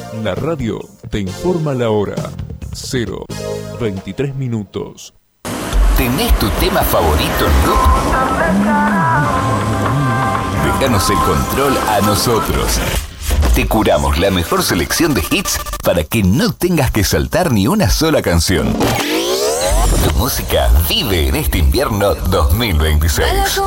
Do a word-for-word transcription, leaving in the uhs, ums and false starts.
La radio te informa la hora. cero veintitrés minutos. ¿Tenés tu tema favorito en loop? Déjanos el control a nosotros. Te curamos la mejor selección de hits para que no tengas que saltar ni una sola canción. Tu música vive en este invierno dos mil veintiséis.